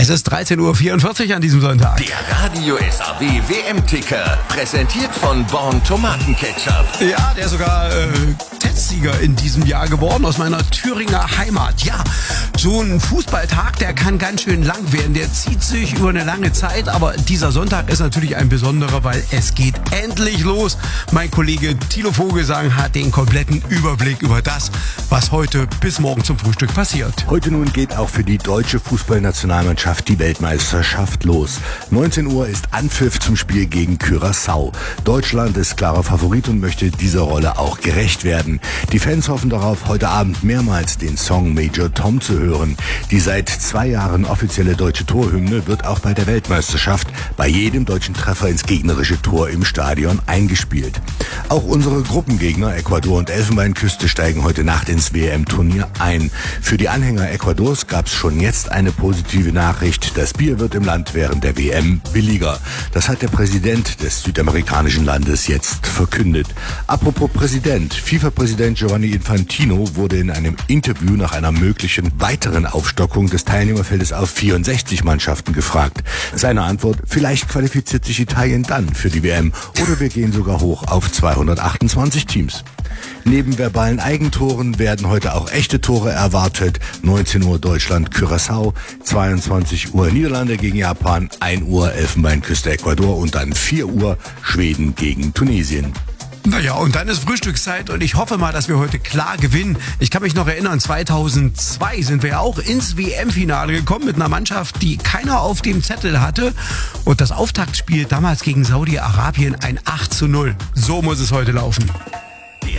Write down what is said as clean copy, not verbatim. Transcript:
Es ist 13:44 Uhr an diesem Sonntag. Der Radio SAW WM-Ticker, präsentiert von Born Tomatenketchup. Ja, der ist sogar Testsieger in diesem Jahr geworden aus meiner Thüringer Heimat. Ja, so ein Fußballtag, der kann ganz schön lang werden. Der zieht sich über eine lange Zeit, aber dieser Sonntag ist natürlich ein besonderer, weil es geht endlich los. Mein Kollege Thilo Vogelsang hat den kompletten Überblick über das, was heute bis morgen zum Frühstück passiert. Heute nun geht auch für die deutsche Fußballnationalmannschaft die Weltmeisterschaft los. 19 Uhr ist Anpfiff zum Spiel gegen Curaçao. Deutschland ist klarer Favorit und möchte dieser Rolle auch gerecht werden. Die Fans hoffen darauf, heute Abend mehrmals den Song Major Tom zu hören. Die seit 2 Jahren offizielle deutsche Torhymne wird auch bei der Weltmeisterschaft bei jedem deutschen Treffer ins gegnerische Tor im Stadion eingespielt. Auch unsere Gruppengegner Ecuador und Elfenbeinküste steigen heute Nacht ins WM-Turnier ein. Für die Anhänger Ecuadors gab es schon jetzt eine positive Nachricht. Das Bier wird im Land während der WM billiger. Das hat der Präsident des südamerikanischen Landes jetzt verkündet. Apropos Präsident. FIFA-Präsident Gianni Infantino wurde in einem Interview nach einer möglichen weiteren Aufstockung des Teilnehmerfeldes auf 64 Mannschaften gefragt. Seine Antwort: Vielleicht qualifiziert sich Italien dann für die WM oder wir gehen sogar hoch auf 228 Teams. Neben verbalen Eigentoren werden heute auch echte Tore erwartet. 19 Uhr Deutschland, Curaçao, 22 Uhr Niederlande gegen Japan, 1 Uhr Elfenbeinküste, Ecuador und dann 4 Uhr Schweden gegen Tunesien. Naja, und dann ist Frühstückszeit und ich hoffe mal, dass wir heute klar gewinnen. Ich kann mich noch erinnern, 2002 sind wir ja auch ins WM-Finale gekommen mit einer Mannschaft, die keiner auf dem Zettel hatte. Und das Auftaktspiel damals gegen Saudi-Arabien ein 8:0. So muss es heute laufen.